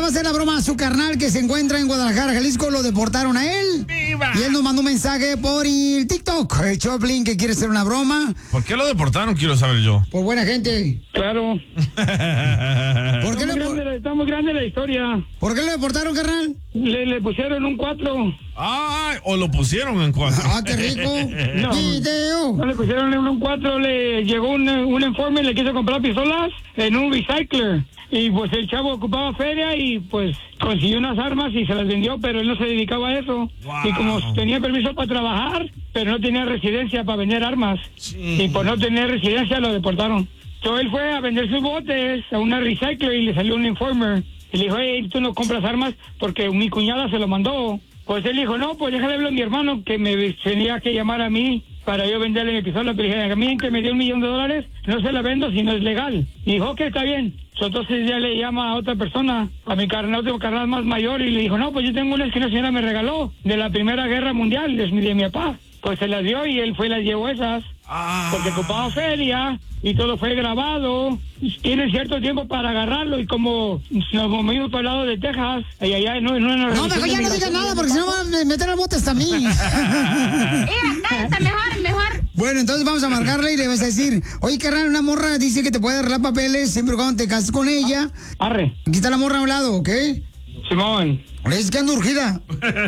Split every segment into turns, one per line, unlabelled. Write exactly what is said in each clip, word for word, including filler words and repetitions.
va a hacer la broma a su carnal que se encuentra en Guadalajara, Jalisco. Lo deportaron a él. ¡Viva! Y él nos mandó un mensaje por el TikTok. El Choplin que quiere hacer una broma.
¿Por qué lo deportaron? Quiero saber yo.
Por buena gente.
Claro.
¿Por qué
está,
le
muy grande, está muy grande la historia.
¿Por qué lo deportaron, carnal?
Le, le pusieron un cuatro.
Ay, o lo pusieron en cuatro.
Ah, qué rico.
No,
Video.
no le pusieron un cuatro, le llegó un, un informe, le quiso comprar pistolas en un recycler. Y pues el chavo ocupaba feria y pues consiguió unas armas y se las vendió, pero él no se dedicaba a eso.
Wow.
Y como tenía permiso para trabajar, pero no tenía residencia para vender armas.
Sí.
Y por no tener residencia lo deportaron. Entonces él fue a vender sus botes a una recycler y le salió un informer. Y le dijo, hey, tú no compras armas porque mi cuñada se lo mandó. Pues él dijo, no, pues déjale hablar a mi hermano que me tenía que llamar a mí para yo venderle mi pistola. Pero dije, a mí que me dio un millón de dólares, no se la vendo si no es legal. Y dijo, ok, está bien. Entonces ya le llama a otra persona, a mi carnal, otro carnal más mayor, y le dijo, no, pues yo tengo unas que una señora me regaló de la Primera Guerra Mundial, de, de mi papá. Pues se las dio y él fue y las llevó esas.
Ah.
Porque ocupaba feria y todo fue grabado. Tienen cierto tiempo para agarrarlo y como nos movimos para el lado de Texas, y allá no, no, no,
No, mejor ya no digas nada porque si no van a meter al bote hasta a mí.
Mira, cállate, mejor, mejor.
Bueno, entonces vamos a marcarle y le vas a decir, oye, carnal, una morra dice que te puede arreglar papeles siempre y cuando te cases con ella.
Arre.
Aquí está la morra a un lado, ¿ok?
Simón.
Es que ando urgida.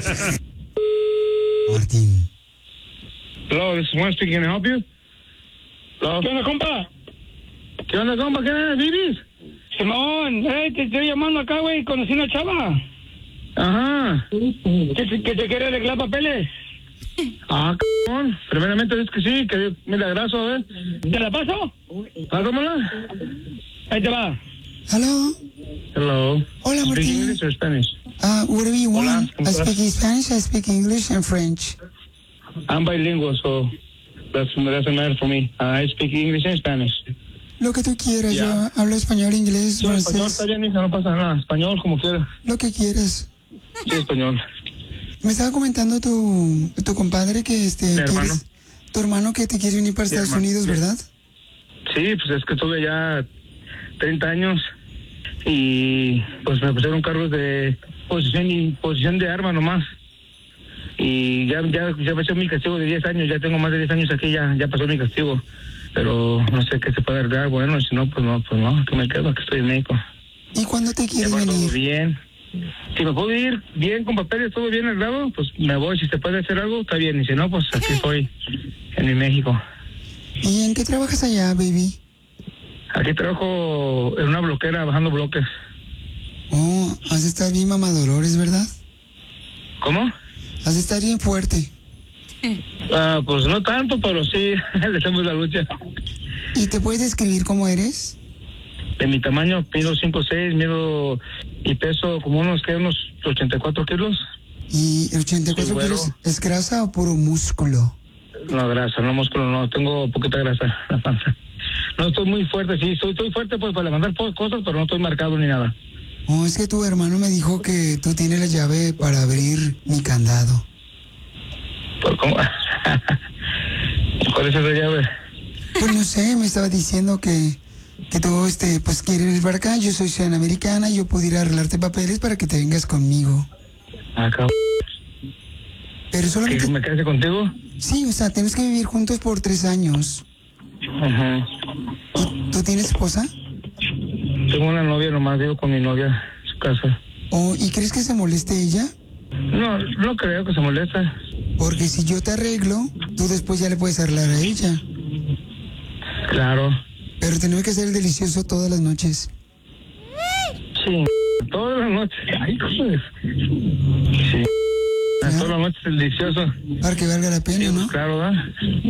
Martín.
Hello, this is Juan speaking. Can I help you? Hello. ¿Qué onda, compa? ¿Qué onda, compa? ¿Qué onda, Vivis? Simón, hey, te estoy llamando acá, güey. Conocí una chava. Ajá. ¿Que te, que te quiere arreglar papeles? Ah, cabrón. Primeramente es que sí, que milagroso, a ver. ¿Te la paso? Pásamela. Ahí te va.
Hello.
Hello.
Hola,
Speak
Martín.
English or Spanish?
Uh, whatever you
Hola,
want.
¿cómo
I
estás?
speak Spanish, I speak English and French.
I'm bilingual, so that's, that doesn't matter for me. I speak English and Spanish.
Lo que tú quieras,
Ya.
yo hablo español, inglés,
Sí, español está
francés,
bien, hija, no pasa nada. Español, como quieras.
lo que quieras.
Sí, español.
Me estaba comentando tu, tu compadre que este
Mi
quieres-
hermano.
tu hermano que te quiere unir para
Mi
Estados
hermano,
Unidos,
sí.
¿verdad?
Sí, pues es que tuve ya treinta años y pues me pusieron cargos de posesión y posesión de arma nomás. Y ya ya ya pasó mi castigo de diez años, ya tengo más de diez años aquí, ya ya pasó mi castigo. Pero no sé qué se puede arreglar, bueno, si no, pues no, pues no, que me quedo, que estoy en México.
¿Y cuándo te
Ya
quieres
va todo
venir?
bien. Si me puedo ir bien con papeles, todo bien arreglado, pues me voy. Si se puede hacer algo, está bien. Y si no, pues aquí estoy, en mi México.
¿Y en qué trabajas allá, baby?
Aquí trabajo en una bloquera, bajando bloques.
Oh, has de estar bien mamadolores, ¿verdad?
¿Cómo?
Has de estar bien fuerte.
Ah, pues no tanto, pero sí, le hacemos la lucha.
¿Y te puedes describir cómo eres?
De mi tamaño, mido cinco seis, mido y peso como unos, ¿qué? Unos ochenta y cuatro kilos.
¿Y ochenta y cuatro
Sí, güero.
kilos es grasa o puro músculo?
No, grasa, no músculo, no, tengo poquita grasa en la panza. No estoy muy fuerte, sí, estoy, estoy fuerte pues para levantar po- cosas, pero no estoy marcado ni nada.
Oh, es que tu hermano me dijo que tú tienes la llave para abrir mi candado.
¿Por cómo? ¿Cuál es esa llave?
Pues no sé, me estaba diciendo que, que tú, este, pues quieres ir para acá, yo soy ciudadana americana, yo puedo ir a arreglarte papeles para que te vengas conmigo.
Ah, cabrón.
Pero solamente...
¿Que me quede contigo?
Sí, o sea, tenemos que vivir juntos por tres años.
Ajá.
¿Tú, tú tienes esposa?
Tengo una novia nomás, vivo con mi novia en su casa.
Oh, ¿y crees que se moleste ella?
No, no creo que se molesta.
Porque si yo te arreglo, tú después ya le puedes arreglar a ella.
Claro.
Pero tenemos que hacer el delicioso todas las noches.
Sí, todas las noches. Ay, joder. Sí.
Claro.
Todas las noches es delicioso.
Para que valga la pena,
Sí,
¿no?
claro, ¿verdad?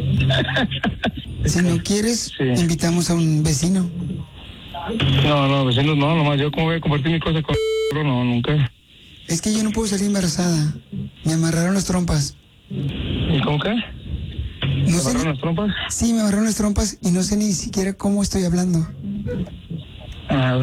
Si no quieres,
Sí.
invitamos a un vecino.
No, no, vecinos no, nomás yo como voy a compartir mi cosa con... No, nunca.
Es que yo no puedo salir embarazada. Me amarraron las trompas.
¿Y cómo qué?
No
¿Te
sé
agarraron
ni-
las trompas?
Sí, me amarraron las trompas y no sé ni siquiera cómo estoy hablando.
Ah,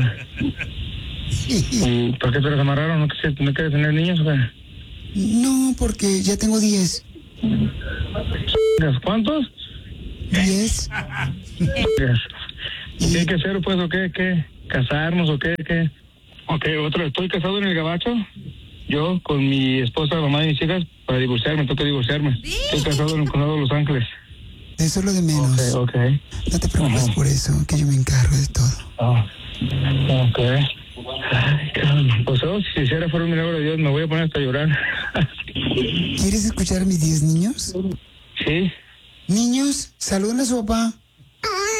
¿y por qué te las amarraron? ¿No, que- no quieres tener niños o qué?
No, porque ya tengo diez.
¿Cuántos?
¿Diez?
¿Y qué hay que hacer, pues, o qué? ¿Qué? ¿Casarnos o qué? ¿Qué? Ok, otro, estoy casado en el Gabacho. Yo con mi esposa, mamá de mis hijas, para divorciarme, toca divorciarme. Estoy casado en el condado de Los Ángeles.
Eso es lo de menos.
Ok, ok.
No te preocupes
Ajá.
por eso, que yo me encargo de todo.
Ah, ok. Ay, cabrón. Pues oh, si hiciera fuera un milagro de Dios, me voy a poner hasta a llorar.
¿Quieres escuchar a mis diez niños?
Sí.
Niños, saluden a su papá.